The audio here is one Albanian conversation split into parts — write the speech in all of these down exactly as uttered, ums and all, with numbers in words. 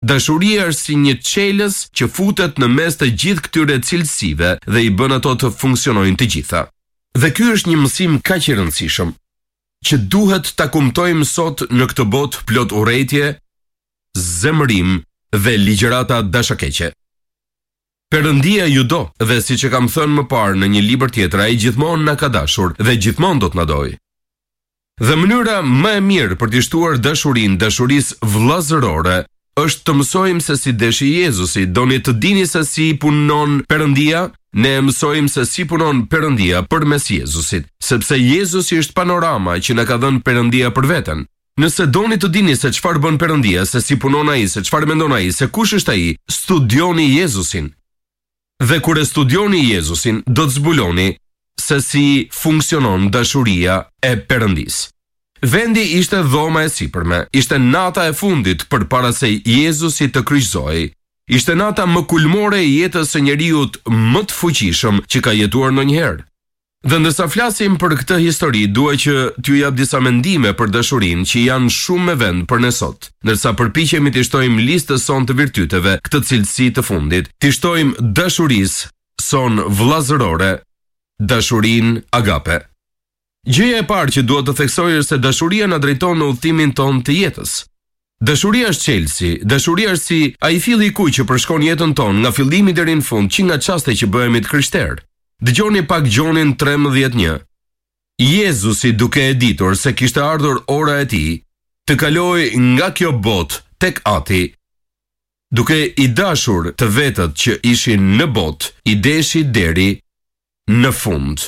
Dashuria është si një çelës që futet në mes të gjithë këtyre cilësive dhe i bën ato të funksionojnë të gjitha. Dhe ky është një mësim kaq i rëndësishëm që duhet ta kumtojmë sot në këtë botë plot urrëtie, zemërim dhe ligjërata dashakeqe. Perëndia ju do, dhe siç e kam thënë më parë në një libër tjetër, ai gjithmonë na ka dashur dhe gjithmonë do të na dojë. Dhe mënyra më e mirë për të shtuar dashurinë, dashurisë vëllazërore, është të mësojmë se si deshi Jezusi. Doni të dini se si punon Perëndia? Ne mësojmë se si punon Perëndia përmes Jezusit, sepse Jezusi është panorama që na ka dhënë Perëndia për veten. Nëse doni të dini se çfarë bën Perëndia, se si punon ai, se çfarë mendon ai, se kush është ai, studioni Jezusin. Dhe kur e studioni Jezusin, do të zbuloni se si funksionon dashuria e Perëndisë. Vendi ishte dhoma e sipërme, ishte nata e fundit përpara se Jezusi të kryqëzohej. Ishte nata më kulmore e jetës së njeriut më të fuqishëm që ka jetuar ndonjëherë. Dhe ndërsa flasim për këtë histori, dua që t'ju jap disa mendime për dashurinë që janë shumë me vend për ne sot. Ndërsa përpiqemi të shtojmë listën son të virtyteve, këtë cilësi të fundit, të shtojmë dashurisë son vëllazërore, dashurinë agape. Gjëja e parë që dua të theksoj është se dashuria na drejton në udhëtimin ton të jetës. Dashuria është çelësi, dashuria është si ai fylli i kuq që përshkon jetën tonë nga fillimi deri në fund, që nga çasti që bëhemi të krishterë. Dëgjoni pak Gjonin tretëmbëdhjetë një. Jezusi, duke e ditur se kishte ardhur ora e tij, të kaloi nga kjo botë tek Ati, duke i dashur të vetët që ishin në botë, i deshi deri në fund.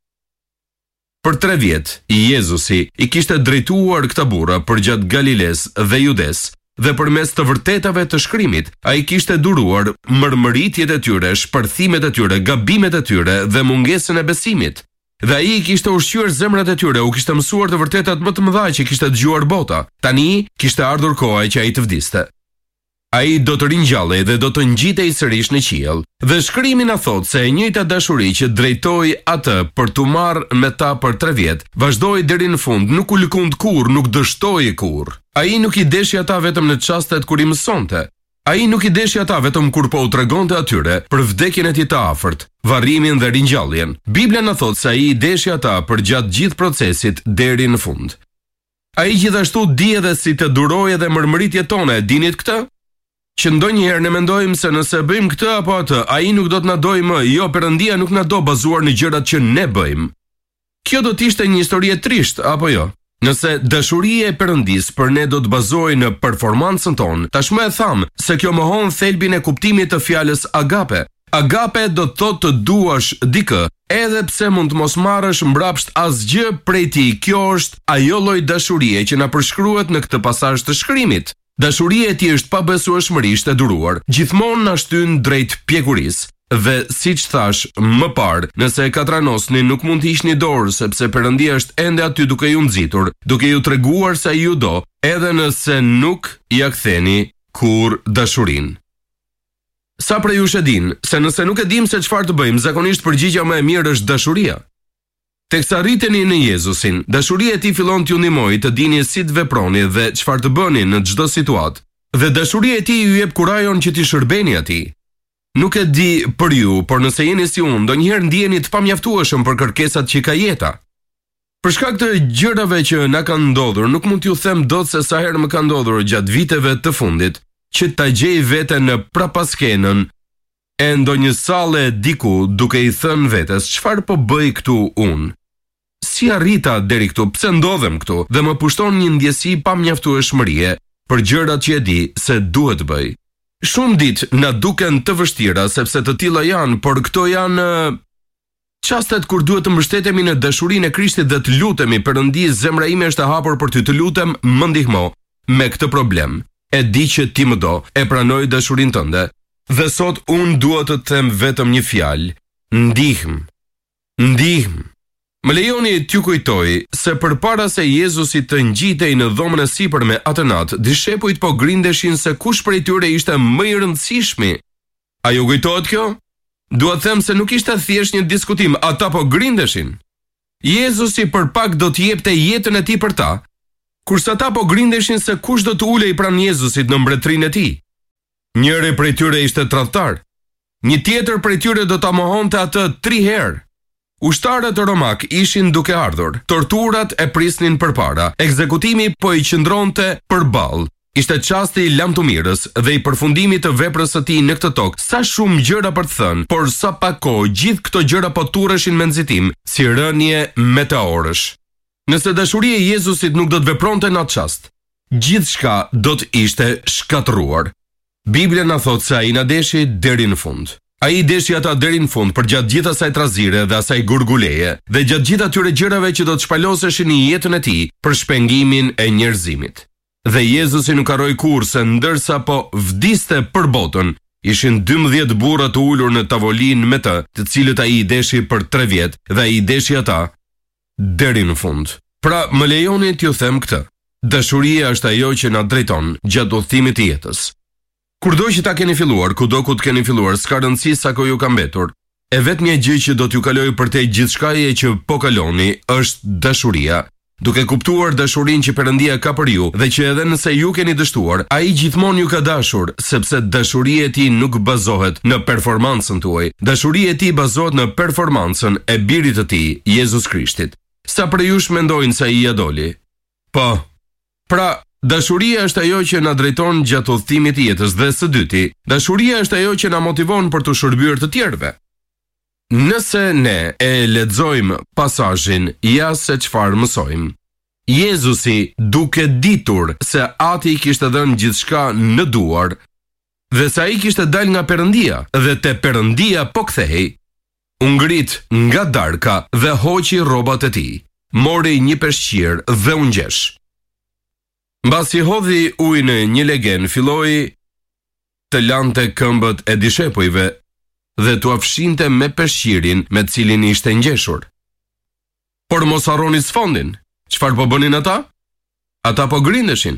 Për tre vjet, Jezusi i kishte drejtuar këta burra përgjatë Galiles dhe Judes, dhe përmes të vërtetave të shkrimit, ai kishte duruar mërmëritjet e tyre, shpërthimet e tyre, gabimet e tyre dhe mungesën e besimit. Dhe ai kishte ushqyer zemrat e tyre, u kishte mësuar të vërtetat më të mëdha që kishte dëgjuar bota. Tani kishte ardhur koha që ai të vdiste. Ai do të ringjallej dhe do të ngjitej sërish në qiell. Dhe shkrimi na thot se e njëjta dashuri që drejtoi atë për t'u marrë me ta për tre vjet, vazhdoi deri në fund, nuk u lëkund kurr, nuk dështoi kurr. Ai nuk i deshi ata vetëm në çastet kur i mësonte. Ai nuk i deshi ata vetëm kur po u tregonte atyre për vdekjen e tij të afërt, varrimin dhe ringjalljen. Bibla na thot se ai i deshi ata për gjatë gjithë procesit deri në fund. Ai gjithashtu di edhe si të durojë edhe mërmëritjet tona, e dinit këtë? Që ndonjëherë ne mendojmë se nëse bëjmë këtë apo atë, ai nuk do të na dojë më. Jo, Perëndia nuk na do bazuar në gjërat që ne bëjmë. Kjo do të ishte një histori e trishtë, apo jo? Nëse dashuria e Perëndisë për ne do të bazohej në performancën tonë, tashmë e tham se kjo mohon thelbin e kuptimit të fjalës agape. Agape do të thotë të duash dikë, edhe pse mund të mos marrësh mbrapsht asgjë prej tij. Kjo është ajo lloj dashurie që na përshkruhet në këtë pasazh të shkrimit. Dashuria e tij është pabesueshmërisht e duruar, gjithmonë na shtyn drejt pjekurisë. Dhe siç thash më parë, nëse e katranosni nuk mund të hiqni dorë, sepse Perëndia është ende aty duke ju nxitur, duke ju treguar se ai ju do, edhe nëse nuk ja ktheni kurrë dashurinë. Sa prej jush e din se nëse nuk e dim se çfarë të bëjmë, zakonisht përgjigjja më e mirë është dashuria. Teksa rriteni në Jezusin, dashuria e tij fillon t'ju ndihmojë të dini si të veproni dhe çfarë të bëni në çdo situatë. Dhe dashuria e tij ju jep kurajon që t'i shërbeni atij. Nuk e di për ju, por nëse jeni si unë, ndonjëherë ndiheni të pamjaftueshëm për kërkesat që ka jeta. Për shkak të gjërave që na kanë ndodhur, nuk mund t'ju them dot se sa herë më ka ndodhur gjatë viteve të fundit që ta gjej veten në prapaskenën e ndonjë salle diku duke i thënë vetes çfarë po bëj këtu unë. Si arrita deri këtu, pse ndodhem këtu, dhe më pushton një ndjesi pamjaftueshmërie për gjërat që e di se duhet të bëj. Shumë ditë na duken të vështira sepse të tilla janë, por këto janë çastet kur duhet të mbështetemi në dashurinë e Krishtit dhe të lutemi Perëndi, zemra ime është e hapur për ty, të lutem, më ndihmo me këtë problem. E di që ti më do, e pranoj dashurinë tënde. Dhe sot unë dua të them vetëm një fjalë: ndihmë. Ndihmë. Më lejoni t'ju kujtoj se përpara se Jezusi të ngjitej në dhomën e sipërme atë natë, dishepujt po grindeshin se kush prej tyre ishte më i rëndësishmi. A ju kujtohet kjo? Dua të them se nuk ishte thjesht një diskutim, ata po grindeshin. Jezusi për pak do të jepte jetën e tij për ta, kurse ata po grindeshin se kush do të ulej pranë Jezusit në mbretërinë e tij. Njëri prej tyre ishte tradhtar. Një tjetër prej tyre do ta mohonte atë tri herë. Ushtarët romak ishin duke ardhur, torturat e prisnin përpara, ekzekutimi po i qëndronte përballë. Ishte çasti i lamtumirës dhe i përfundimit të veprës së tij në këtë tokë. Sa shumë gjëra për të thënë, por sa pak kohë gjithë këto gjëra po turreshin me nxitim, si rënje meteorësh. Nëse dashuria e Jezusit nuk do të vepronte në atë çast, gjithçka do të ishte shkatërruar. Biblia na thot se ai na deshi deri në fund. Ai deshi ata deri në fund për gjatë gjithë asaj trazire dhe asaj gurguleje, dhe gjatë gjithë atyre gjërave që do të shpaloseshin në jetën e tij për shpengimin e njerëzimit. Dhe Jezusi nuk harroi kurrë se ndërsa po vdiste për botën, ishin dymbëdhjetë burra të ulur në tavolinë me të, të cilët ai i deshi për tre vjet, dhe ai i deshi ata deri në fund. Pra, më lejoni t'ju them këtë. Dashuria është ajo që na drejton gjatë udhëtimit të jetës. Kurdo që ta keni filluar, kudo ku të keni filluar, s'ka rëndësi sa kohë ju ka mbetur. E vetmja gjë që do t'ju kalojë përtej gjithçkaje që po kaloni është dashuria. Duke kuptuar dashurinë që Perëndia ka për ju dhe që edhe nëse ju keni dështuar, ai gjithmonë ju ka dashur, sepse dashuria e tij nuk bazohet në performancën tuaj. Dashuria e tij bazohet në performancën e birit të tij, Jezus Krishtit. Sa prej jush mendojnë se ai ja doli? Po. Pra, dashuria është ajo që na drejton gjatë udhëtimit të jetës, dhe së dyti, dashuria është ajo që na motivon për të shërbyer të tjerëve. Nëse ne e lexojmë pasazhin, ja se çfarë mësojmë. Jezusi, duke ditur se Ati i kishte dhënë gjithçka në duar, dhe se ai kishte dalë nga Perëndia dhe te Perëndia po kthehej, u ngrit nga darka dhe hoqi rrobat e tij, mori një peshqir dhe u ngjesh. Mbasi hodhi ujë në një legen, filloi të lante këmbët e dishepujve dhe t'u afshinte me peshqirin me cilin ishte ngjeshur. Por mos harroni sfondin. Çfarë po bënin ata? Ata po grindeshin.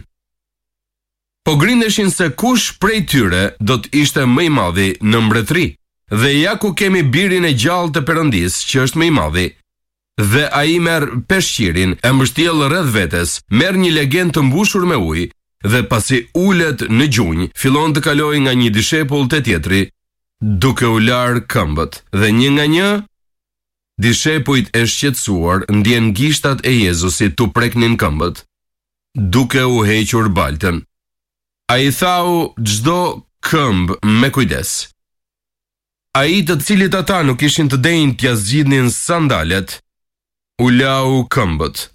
Po grindeshin se kush prej tyre do të ishte më i madhi në mbretëri. Dhe ja ku kemi birin e gjallë të Perëndisë që është më i madhi. Dhe ai merr peshqirin, e mbështjell rreth vetes, merr një legen të mbushur me ujë dhe pasi ulet në gjunjë, fillon të kalojë nga një dishepull te tjetri, duke u larë këmbët, dhe një nga një, dishepujt e shqetësuar ndjen gishtat e Jezusit tu preknin këmbët, duke u hequr baltën. Ai thau çdo këmbë me kujdes. Ai të cilit ata nuk ishin të denjë t'ja zgjidhnin sandalet, u lau këmbët.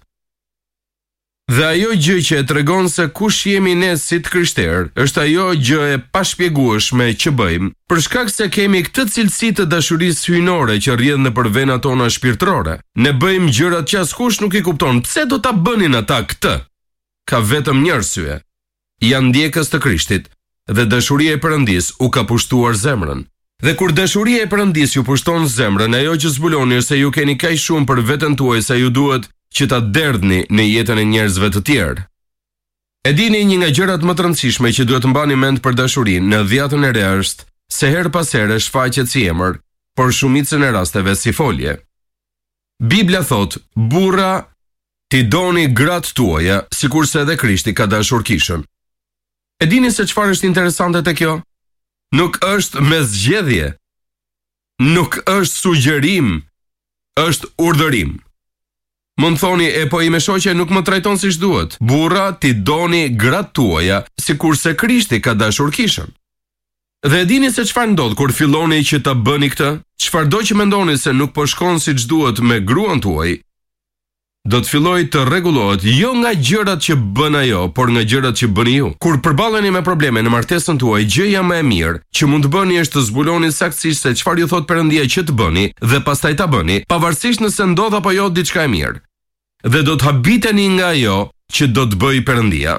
Dhe ajo gjë që e tregon se kush jemi ne si të krishterë, është ajo gjë e pashpjegueshme që bëjmë, për shkak se kemi këtë cilësi të dashurisë hyjnore që rrjedh nëpër venat tona shpirtërore. Ne bëjmë gjërat që askush nuk i kupton. Pse do ta bënin ata këtë? Ka vetëm një arsye. Janë ndjekës të Krishtit dhe dashuria e Perëndisë u ka pushtuar zemrën. Dhe kur dashuria e Perëndisë ju pushton zemrën, ajo që zbuloni është se ju keni kaq shumë për veten tuaj sa ju duhet që ta derdhni në jetën e njerëzve të tjerë. E dini, një nga gjërat më të rëndësishme që duhet të mbani mend për dashurinë në dhjetën e re është se her pas here shfaqet si emër, por shumicën e rasteve si folje. Biblia thot: burra, ti doni gratë tuaja, sikurse edhe Krishti ka dashur kishën. E dini se çfarë është interesante te kjo? Nuk është me zgjedhje, nuk është sugjerim, është urdhërim. Mund thoni, e po i me shoqe nuk më trajton siç duhet. Burra, ti doni gratë tuaja, sikurse Krishti ka dashur kishën. Dhe e dini se çfarë ndodh kur filloni që ta bëni këtë? Çfarëdo që mendoni se nuk po shkon siç duhet me gruan tuaj, do të fillojë të rregullohet jo nga gjërat që bën ajo, por nga gjërat që bëni ju. Kur përballeni me probleme në martesën tuaj, gjëja më e mirë që mund të bëni është të zbuloni saktësisht se çfarë ju thot Perëndia që të bëni dhe pastaj ta bëni, pavarësisht nëse ndodh apo jo diçka e mirë. Dhe do të habiteni nga ajo që do të bëjë Perëndia.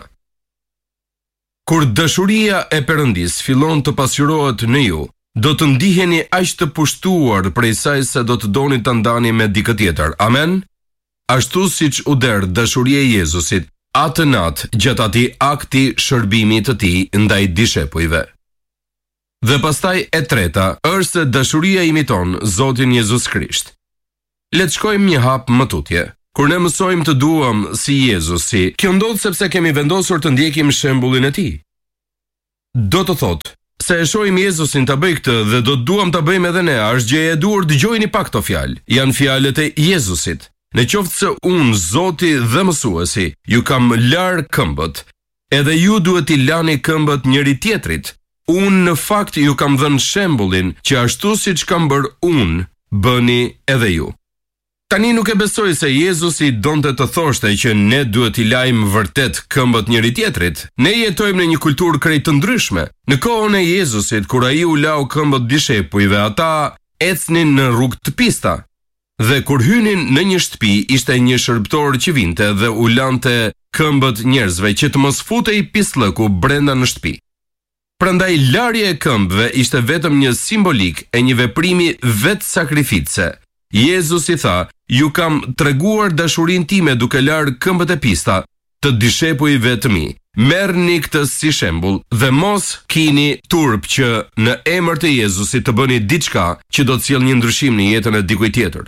Kur dashuria e Perëndisë fillon të pasqyrohet në ju, do të ndiheni aq të pushtuar prej saj se do të doni ta ndani me dikë tjetër. Amen. Ashtu siç u der dashuria e Jezusit atë natë gjatë atij akti shërbimi të tij ndaj dishepujve. Dhe pastaj e treta është se dashuria imiton Zotin Jezus Krisht. Le të shkojmë një hap më tutje. Kur ne mësojmë të duam si Jezusi, kjo ndodh sepse kemi vendosur të ndjekim shembullin e tij. Do të thotë Se e shohim Jezusin ta bëj këtë dhe do të duam ta bëjmë edhe ne, është gjë e dur, dëgjojini pak këto fjalë. Janë fjalët e Jezusit. Në qoftë se unë, Zoti dhe mësuesi, ju kam larë këmbët, edhe ju duhet i lani këmbët njëri tjetrit. Unë në fakt ju kam dhënë shembullin që ashtu siç kam bërë unë, bëni edhe ju. Tani nuk e besoj se Jezusi donte të thoshte që ne duhet i lajmë vërtet këmbët njëri tjetrit. Ne jetojmë në një kulturë krejt të ndryshme. Në kohën e Jezusit, kur ai u lau këmbët dishepujve, ata ecnin në rrugë të pista. Dhe kur hynin në një shtëpi, ishte një shërbëtor që vinte dhe u lante këmbët njerëzve që të mos futej pislëku brenda në shtëpi. Prandaj larja e këmbëve ishte vetëm një simbolik e një veprimi vetë sakrificë. Jezusi tha, ju kam treguar dashurinë time duke larë këmbët e pista të dishepujve të mi. Merrni këtë si shembull dhe mos kini turp që në emër të Jezusit të bëni diçka që do të sjellë një ndryshim në jetën e dikujt tjetër.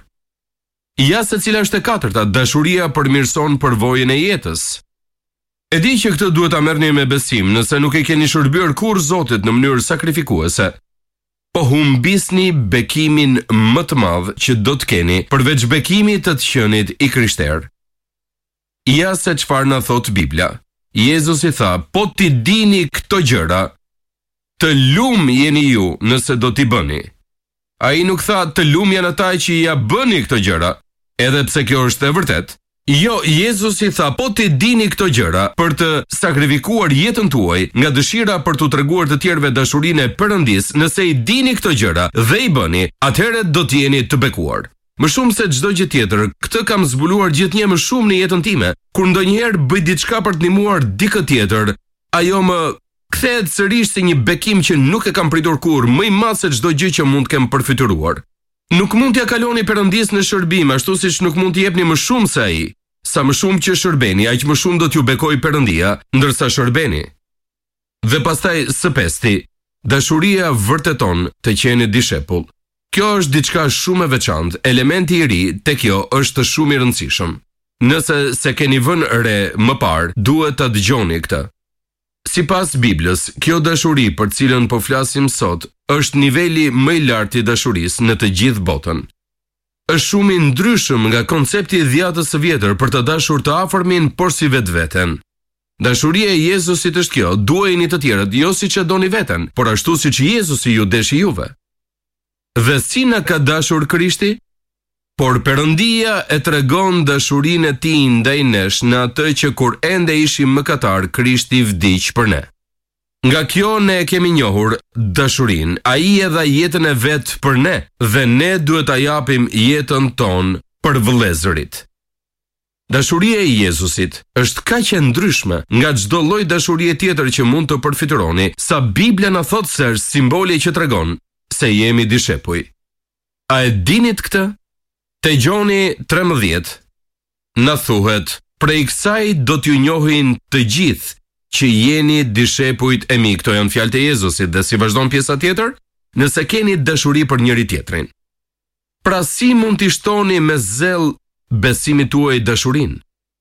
Ja se cila është e katërta, dashuria përmirëson përvojën e jetës. E di që këtë duhet ta merrni me besim, nëse nuk e keni shërbyer kurrë Zotit në mënyrë sakrifikuese. Po humbisni bekimin më të madh që do të keni përveç bekimit të të qenit i krishterë. Ja se çfarë na thot Bibla. Jezusi tha, po ti dini këto gjëra, të lum jeni ju nëse do t'i bëni. Ai nuk tha të lum janë ata që ja bëni këto gjëra, edhe pse kjo është e vërtet. Jo, Jezusi tha, po ti dini këto gjëra për të sakrifikuar jetën tuaj nga dëshira për t'u treguar të tjerëve dashurinë e Perëndis, nëse i dini këto gjëra dhe i bëni, atëherë do të jeni të bekuar. Më shumë se çdo gjë tjetër, këtë kam zbuluar gjithnjë më shumë në jetën time. Kur ndonjëherë bëj diçka për të ndihmuar dikë tjetër, ajo më kthehet sërish si një bekim që nuk e kam pritur kurrë, më i madh se çdo gjë që mund të kem përfituar. Nuk mund t'ja kaloni Perëndis në shërbim, ashtu siç nuk mund t'i jepni më shumë se ai. Sa më shumë që shërbeni, aq më shumë do t'ju bekojë Perëndia, ndërsa shërbeni. Dhe pastaj së pesti, dashuria vërteton të qeni dishepull. Kjo është diçka shumë e veçantë, elementi i ri te kjo është shumë i rëndësishëm. Nëse se keni vënë re më parë, duhet ta dëgjoni këtë. Sipas Biblës, kjo dashuri për cilën po flasim sot është niveli më i lartë i dashurisë në të gjithë botën. Është shumë i ndryshëm nga koncepti i dhjatës së vjetër për të dashur të afërmin por si vetveten. Dashuria e Jezusit është kjo, duajini të tjerët jo siç e doni veten, por ashtu siç Jezusi ju deshi juve. Dhe si na ka dashur Krishti? Por Perëndia e tregon dashurinë e tij ndaj nesh në atë që kur ende ishim mëkatar, Krishti vdiq për ne. Nga kjo ne e kemi njohur dashurinë, ai e dha jetën e vet për ne dhe ne duhet ta japim jetën tonë për vëllezërit. Dashuria e Jezusit është kaq e ndryshme nga çdo lloj dashurie tjetër që mund të përfituroni, sa Bibla na thot se është simboli që tregon se jemi dishepuj. A e dinit këtë? Te Gjoni tretëmbëdhjetë na thuhet, prej kësaj do t'ju njohin të gjithë që jeni dishepujt e mi. Këto janë fjalët e Jezusit dhe si vazhdon pjesa tjetër, nëse keni dashuri për njëri tjetrin. Pra si mund t'i shtoni me zell besimit tuaj dashurinë?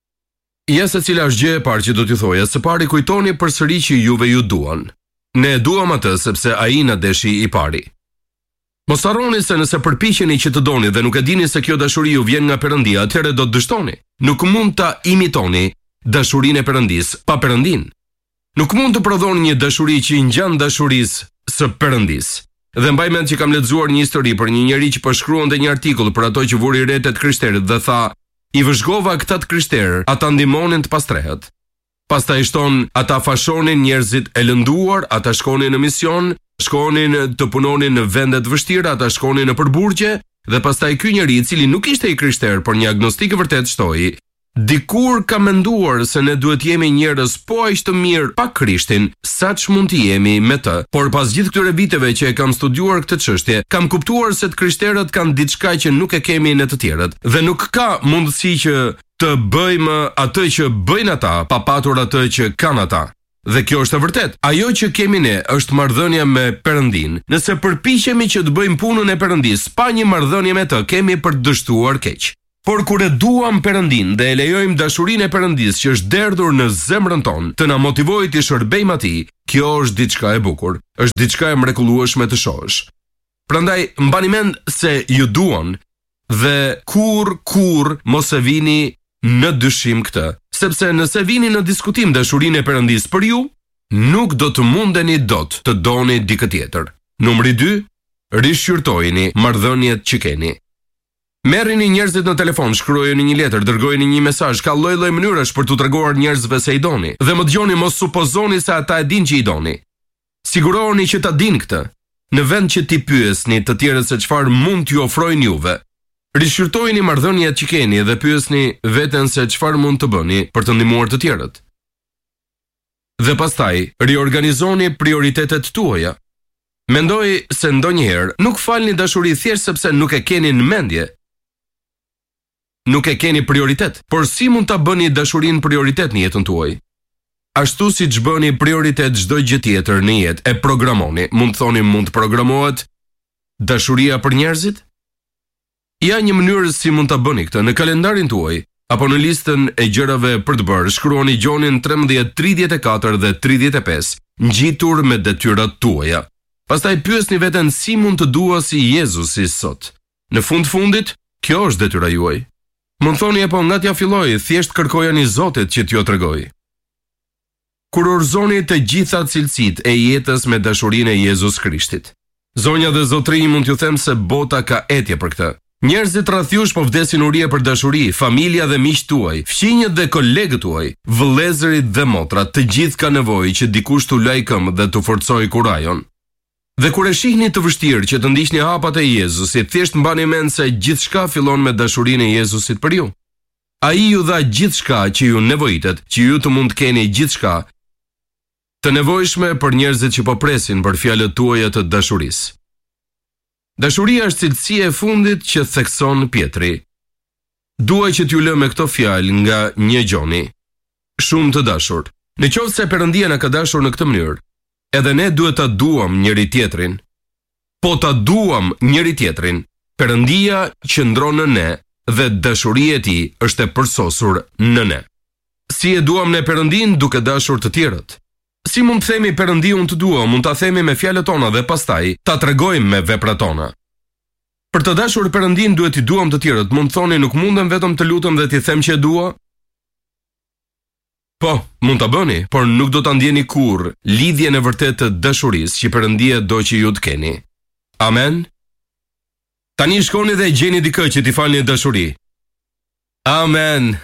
Ja se cila është gjë e parë që do t'ju thoja, së pari kujtoni përsëri që juve ju duan. Ne duam atë sepse ai na deshi i pari. Mos harroni se nëse përpiqeni që të doni dhe nuk e dini se kjo dashuri ju vjen nga Perëndia, atëherë do të dështoni. Nuk mund ta imitoni dashurinë e Perëndis pa Perëndin. Nuk mund të prodhoni një dashuri që i ngjan dashurisë së Perëndis. Dhe mbaj mend që kam lexuar një histori për një njeri që po shkruante një artikull për ato që vuri re tet krishterët dhe tha, i vëzhgova këta të krishterë, ata ndihmonin të pastrehet. Pastaj shton, ata fashonin njerëzit e lënduar, ata shkonin në mision, shkonin të punonin në vende të vështira, ata shkonin në përburgje, dhe pastaj ky njeri i cili nuk ishte i krishter, por një agnostik i vërtet shtoi, dikur ka menduar se ne duhet jemi njerëz po aq të mirë pa Krishtin, saç mund të jemi me të, por pas gjithë këtyre viteve që e kam studiuar këtë çështje, kam kuptuar se të krishterët kanë diçka që nuk e kemi ne të tjerët, dhe nuk ka mundësi që të bëjmë atë që bëjnë ata pa patur atë që kanë ata. Dhe kjo është e vërtet. Ajo që kemi ne është marrëdhënia me Perëndin. Nëse përpiqemi që të bëjmë punën e Perëndis pa një marrëdhënie me të, kemi për të dështuar keq. Por kur e duam Perëndin dhe e lejojmë dashurinë e Perëndis që është derdhur në zemrën tonë të na motivojë të shërbejmë atij, kjo është diçka e bukur, është diçka e mrekullueshme të shohësh. Prandaj mbani mend se ju duan dhe kur kur mos e vini në dyshim këtë, sepse nëse vini në diskutim dashurinë e Perëndis për ju, nuk do të mundeni dot të doni dikë tjetër. Numri dy, rishqyrtojini marrëdhëniet që keni. Merrini njerëzit në telefon, shkruajeni një letër, dërgojeni një mesazh, ka lloj-lloj mënyrash për t'u treguar njerëzve se i doni. Dhe më dëgjoni, mos supozoni se ata e dinë që i doni. Sigurohuni që ta dinë këtë, në vend që t'i pyesni të tjerët se çfarë mund t'ju ofrojnë juve. Rishqyrtojini marrëdhëniet që keni dhe pyesni veten se çfarë mund të bëni për të ndihmuar të tjerët. Dhe pastaj, riorganizoni prioritetet tuaja. Mendoj se ndonjëherë nuk falni dashuri thjesht sepse nuk e keni në mendje. Nuk e keni prioritet, por si mund ta bëni dashurinë prioritet në jetën tuaj? Ashtu si që bëni prioritet çdo gjë tjetër në jetë, e programoni, mund të thoni mund të programohet dashuria për njerëzit? Ja një mënyrë si mund ta bëni këtë, në kalendarin tuaj, apo në listën e gjërave për të bërë, shkruani gjonin tridhjetë, tridhjetë e katër dhe tridhjetë e pesë, ngjitur me detyrat tuaja. Pastaj pyesni veten si mund të dua si Jezusi sot. Në fund fundit, kjo është detyra juaj. Mund thoni apo nga t'ja filloi, thjesht kërkojani Zotit që t'ju tregoj. Kur urzoni të gjitha cilësitë e jetës me dashurinë e Jezus Krishtit. Zonja dhe zotrinj, mund t'ju them se bota ka etje për këtë. Njerëzit rreth jush po vdesin urie për dashuri, familja dhe miqtë tuaj, fqinjët dhe kolegët tuaj, vëllezërit dhe motrat, të gjithë kanë nevojë që dikush t'u lajë këmbë dhe t'u forcojë kurajon. Dhe kur e shihni të vështirë që të ndiqni hapat e Jezusit, thjesht mbani mend se gjithçka fillon me dashurinë e Jezusit për ju. Ai ju dha gjithçka që ju nevojitet, që ju të mund të keni gjithçka të nevojshme për njerëzit që po presin për fjalët tuaja të dashurisë. Dashuria është cilësia e fundit që thekson Pietri. Dua që t'ju lë me këto fjalë nga një Gjoni. Shumë të dashur, nëse Perëndia na ka dashur në këtë mënyrë, edhe ne duhet ta duam njëri tjetrin. Po ta duam njëri tjetrin, Perëndia qëndron në ne dhe dashuria e tij është e përsosur në ne. Si e duam ne Perëndin duke dashur të tjerët? Si mund të themi Perëndi unë të dua, mund ta themi me fjalët tona dhe pastaj ta tregojmë me veprat tona. Për të dashur Perëndin duhet i duam të tjerët. Mund thoni nuk mundem vetëm të lutem dhe t'i them që e dua? Po, mund ta bëni, por nuk do ta ndjeni kurrë lidhjen e vërtetë të dashurisë që Perëndia do që ju të keni. Amen. Tani shkoni dhe gjeni dikë që t'i falni dashuri. Amen.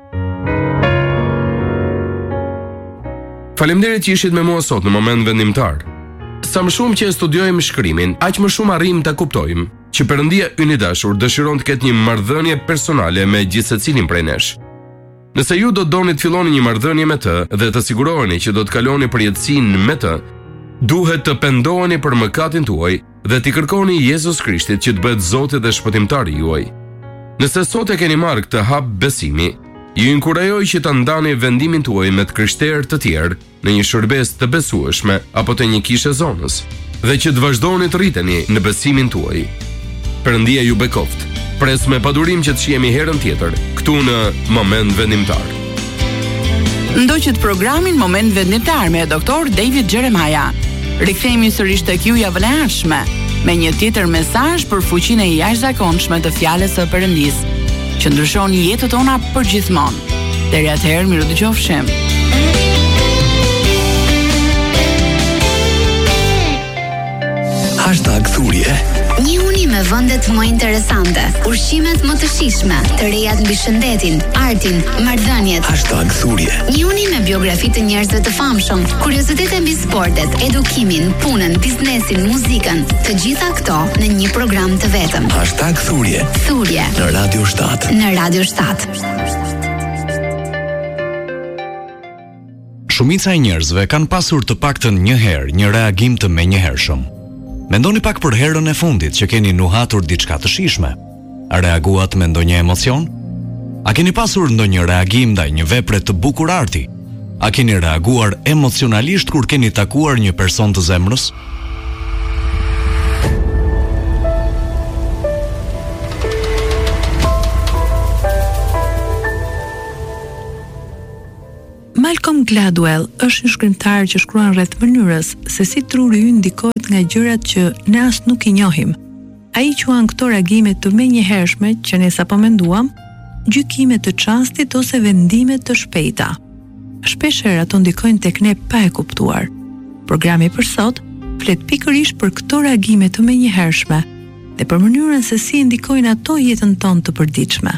Faleminderit që ishit me mua sot në moment vendimtar. Sa më shumë që e studiojmë shkrimin, aq më shumë arrijmë ta kuptojmë që Perëndia ynë i dashur dëshiron të ketë një marrëdhënie personale me gjithsecilin prej nesh. Nëse ju do të doni të filloni një marrëdhënie me të dhe të siguroheni që do të kaloni përjetësinë me të, duhet të pendoheni për mëkatin tuaj dhe t'i kërkoni Jezus Krishtit që të bëhet Zoti dhe shpëtimtari juaj. Nëse sot e keni marrë këtë hap besimi, ju inkurajoj që ta ndani vendimin tuaj me të krishterë të tjerë në një shërbes të besueshme apo të një kishe zonës dhe që të vazhdoni të rriteni në besimin tuaj. Perëndia ju bekoft. Pres me padurim që të shihemi herën tjetër këtu në Moment Vendimtar. Ndoqët programin Moment Vendimtar me doktor David Jeremiah. Rikthehemi sërish tek ju javën e ardhshme me një tjetër mesazh për fuqinë e jashtëzakonshme të fjalës së Perëndisë, që ndryshon jetën tona përgjithmonë. Deri atëherë, miru dëgjofshim. Hashtag Thurje. Një uni me vendet më interesante, ushqimet më të shijshme, të rejat mbi shëndetin, artin, marrëdhëniet. Hashtag Thurje. Një uni me biografi të njerëzve të famshëm, kuriozitete mbi sportet, edukimin, punën, biznesin, muzikën, të gjitha këto në një program të vetëm. Hashtag Thurje. Thurje. Në Radio shtat. Në Radio shtat. Shumica e njerëzve kanë pasur të paktën një herë një reagim të menjëhershëm. Mendoni pak për herën e fundit që keni nuhatur diçka të shijshme. A reaguat me ndonjë emocion? A keni pasur ndonjë reagim ndaj një vepre të bukur arti? A keni reaguar emocionalisht kur keni takuar një person të zemrës? Gladwell është një shkrimtar që shkruan rreth mënyrës se si truri ynë ndikohet nga gjërat që ne as nuk i njohim. Ai quan këto reagime të menjëhershme që ne sapo menduam, gjykime të çastit ose vendime të shpejta. Shpeshherë ato ndikojnë tek ne pa e kuptuar. Programi për sot flet pikërisht për këto reagime të menjëhershme dhe për mënyrën se si ndikojnë ato jetën tonë të përditshme.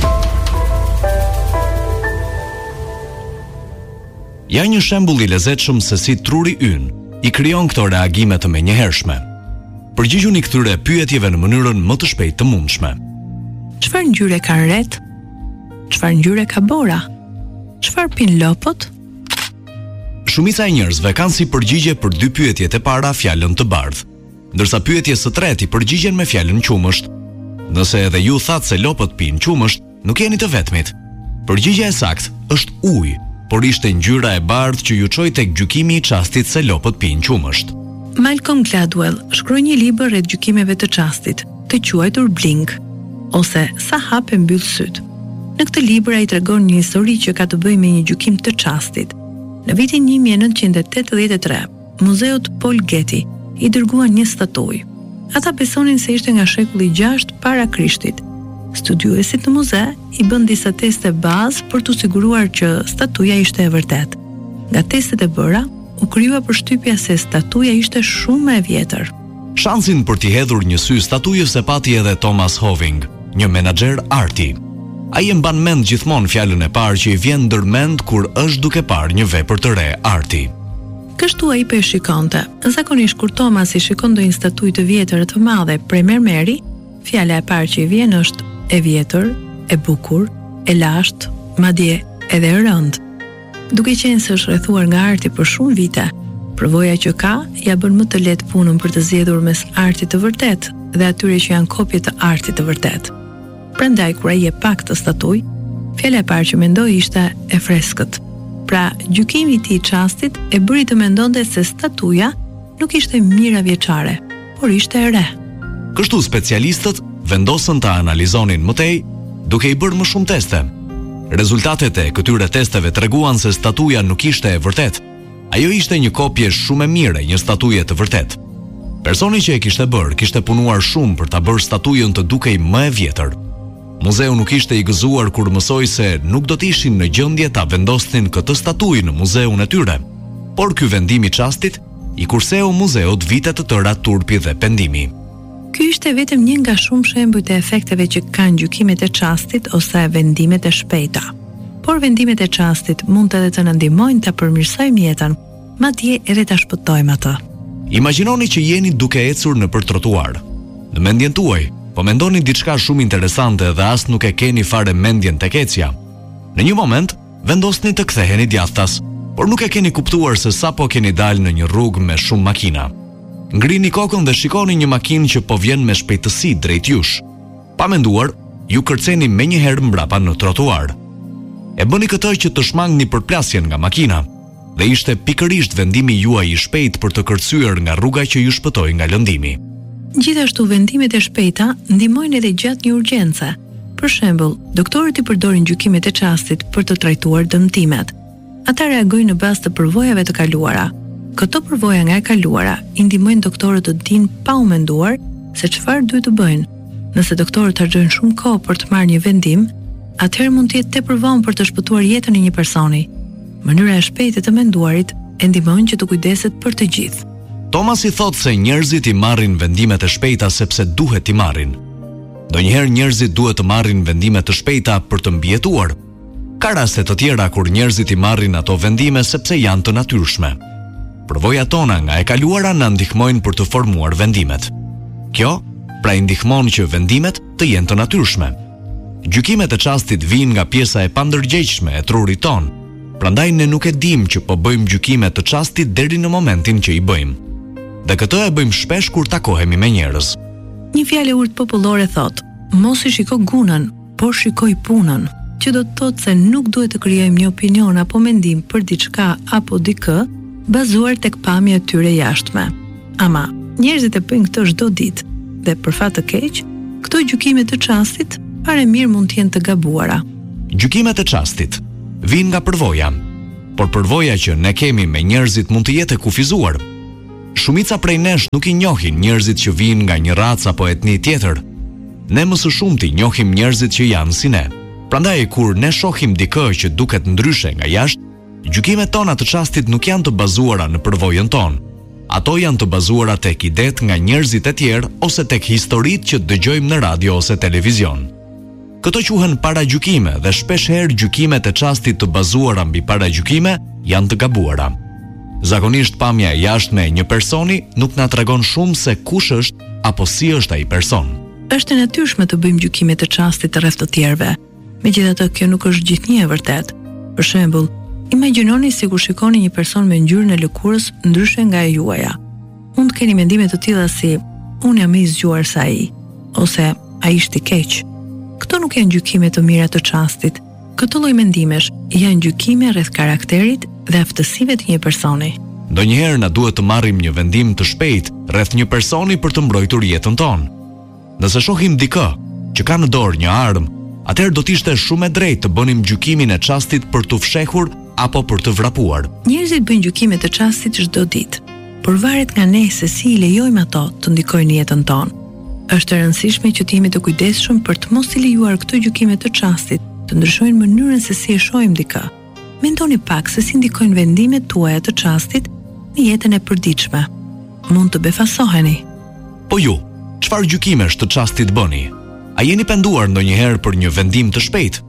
Ja një shembull i lezetshëm se si truri ynë i krijon këto reagime të menjëhershme. Përgjigjuni këtyre pyetjeve në mënyrën më të shpejtë të mundshme. Çfarë ngjyre ka rret? Çfarë ngjyre ka bora? Çfarë pin lopët? Shumica e njerëzve kanë si përgjigje për dy pyetjet e para fjalën të bardhë, ndërsa pyetja së tretë i përgjigjen me fjalën qumësht. Nëse edhe ju thatë se lopët pinë qumësht, nuk jeni të vetmit. Përgjigja e saktë është ujë, por ishte ngjyra e bardhë që ju çoi tek gjykimi i çastit se lopët pinë qumësht. Malcolm Gladwell shkroi një libër rreth gjykimeve të çastit, të quajtur Blink, ose Sa hap e mbyll syt. Në këtë libër ai tregon një histori që ka të bëjë me një gjykim të çastit. Në vitin një mijë e nëntëqind e tetëdhjetë e tre, muzeut Paul Getty i dërguan një statujë. Ata besonin se ishte nga shekulli gjashtë para Krishtit. Studiuesit në muze i bën disa teste bazë për të siguruar që statuja ishte e vërtet. Nga testet e bëra, u krijua përshtypja se statuja ishte shumë e vjetër. Shansin për t'i hedhur një sy statujës e pati edhe Thomas Hoving, një menaxher arti. Ai e mban mend gjithmonë fjalën e parë që i vjen ndërmend kur është duke parë një vepër të re arti. Kështu ai po e shikonte. Zakonisht kur Thomas i shikon ndonjë statujë të vjetër të madhe prej mermeri, fjala e parë që i vjen është e vjetër, e bukur, e lashtë, madje edhe e rëndë. Duke qenë se është rrethuar nga arti për shumë vite, përvoja që ka ja bën më të lehtë punën për të zgjedhur mes artit të vërtet dhe atyre që janë kopje të artit të vërtet. Prandaj kur ai e pa këtë statujë, fjala e parë që mendoi ishte e freskët. Pra, gjykimi i tij i çastit e bëri të mendonte se statuja nuk ishte mira vjeçare, por ishte e re. Kështu specialistët vendosën të analizonin më tej, duke i bërë më shumë teste. Rezultatet e këtyre testeve treguan se statuja nuk ishte e vërtet. Ajo ishte një kopje shumë e mirë e një statuje të vërtet. Personi që e kishte bërë kishte punuar shumë për ta bërë statujën të dukej më e vjetër. Muzeu nuk ishte i gëzuar kur mësoi se nuk do të ishin në gjendje ta vendosnin këtë statujë në muzeun e tyre. Por ky vendim i çastit i kurseu muzeut vite të tëra turpi dhe pendimi. Ky ishte vetëm një nga shumë shembujt e efekteve që kanë gjykimet e çastit ose vendimet e shpejta. Por vendimet e çastit mund edhe të na ndihmojnë ta përmirësojmë jetën, madje edhe ta shpëtojmë atë. Imagjinoni që jeni duke ecur nëpër trotuar. Në mendjen tuaj, po mendoni diçka shumë interesante dhe as nuk e keni fare mendjen tek ecja. Në një moment, vendosni të ktheheni djathtas, por nuk e keni kuptuar se sapo keni dalë në një rrugë me shumë makina. Ngrini kokën dhe shikoni një makinë që po vjen me shpejtësi drejt jush. Pa menduar, ju kërceni menjëherë mbrapa në trotuar. E bëni këtë që të shmangni përplasjen nga makina, dhe ishte pikërisht vendimi juaj i shpejt për të kërcyer nga rruga që ju shpëtoi nga lëndimi. Gjithashtu vendimet e shpejta ndihmojnë edhe gjatë një urgjence. Për shembull, doktorët i përdorin gjykimet e çastit për të trajtuar dëmtimet. Ata reagojnë në bazë të përvojave të kaluara. Këto përvoja nga e kaluara i ndihmojnë doktorët të dinë pa u menduar se çfarë duhet të bëjnë. Nëse doktorët harxojnë shumë kohë për të marrë një vendim, atëherë mund të jetë tepër vonë për të shpëtuar jetën e një personi. Mënyra e shpejtë të menduarit e ndihmon që të kujdeset për të gjithë. Thomas i thot se njerëzit i marrin vendimet e shpejta sepse duhet i marrin. Donjëherë njerëzit duhet të marrin vendime të shpejta për të mbijetuar. Ka raste të tjera kur njerëzit i marrin ato vendime sepse janë të natyrshme. Përvoja tona nga e kaluara na ndihmojnë për të formuar vendimet. Kjo pra i ndihmon që vendimet të jenë të natyrshme. Gjykimet e çastit vijnë nga pjesa e pandërgjegjshme e trurit ton. Prandaj ne nuk e dimë që po bëjmë gjykime të çastit deri në momentin që i bëjmë. Dhe këtë e bëjmë shpesh kur takohemi me njerëz. Një fjalë urtë popullore thot: mos i shiko gunën, por shikoj punën, që do të thotë se nuk duhet të krijojmë një opinion apo mendim për diçka apo dikë bazuar tek pamja e tyre jashtme. Ama njerëzit e bëjnë këtë çdo ditë dhe për fat të keq, këto gjykime të çastit pare mirë mund të jenë të gabuara. Gjykimet e çastit vijnë nga përvoja, por përvoja që ne kemi me njerëzit mund të jetë e kufizuar. Shumica prej nesh nuk i njohin njerëzit që vinë nga një racë apo etni tjetër. Ne më së shumti njohim njerëzit që janë si ne. Prandaj kur ne shohim dikë që duket ndryshe nga jashtë, gjykimet tona të çastit nuk janë të bazuara në përvojën tonë. Ato janë të bazuara tek idet nga njerëzit e tjerë ose tek historitë që dëgjojmë në radio ose televizion. Këto quhen paragjykime dhe shpesh herë gjykimet e çastit të bazuara mbi paragjykime janë të gabuara. Zakonisht pamja e jashtme e një personi nuk na tregon shumë se kush është apo si është ai person. Është e natyrshme të bëjmë gjykime të çastit rreth të tjerëve. Megjithatë, kjo nuk është gjithnjë e vërtetë. Për shembull, imagjinoni sikur shikoni një person me ngjyrën e lëkurës ndryshe nga e juaja. Mund të keni mendime të tilla si unë jam më i zgjuar se ai ose ai ishte i keq. Këto nuk janë gjykime të mira të çastit. Këto lloj mendimesh janë gjykime rreth karakterit dhe aftësive të një personi. Ndonjëherë na duhet të marrim një vendim të shpejtë rreth një personi për të mbrojtur jetën tonë. Nëse shohim dikë që ka në dorë një armë, atëherë do të ishte shumë e drejtë të bënim gjykimin e çastit për të fshehur apo për të vrapuar. Njerëzit bëjnë gjykime të çastit çdo ditë, por varet nga ne se si i lejojmë ato të ndikojnë në jetën tonë. Është e rëndësishme që të jemi të kujdesshëm për të mos i lejuar këto gjykime të çastit të ndryshojnë mënyrën se si e shohim dikë. Mendoni pak se si ndikojnë vendimet tuaja të çastit në jetën e përditshme. Mund të befasoheni. Po ju, çfarë gjykimesh të çastit bëni? A jeni penduar ndonjëherë për një vendim të shpejtë?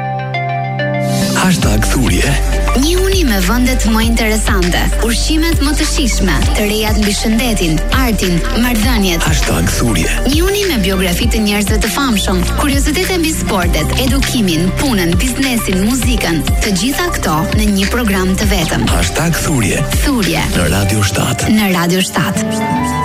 Hashtag thurje. Një uni me vendet më interesante, ushqimet më të shijshme, të rejat mbi shëndetin, artin, marrëdhëniet. Hashtag thurje. Një uni me biografi të njerëzve të famshëm, kuriozitete mbi sportet, edukimin, punën, biznesin, muzikën, të gjitha këto në një program të vetëm. Hashtag thurje. Thurje Në Radio shtat. Në Radio shtat.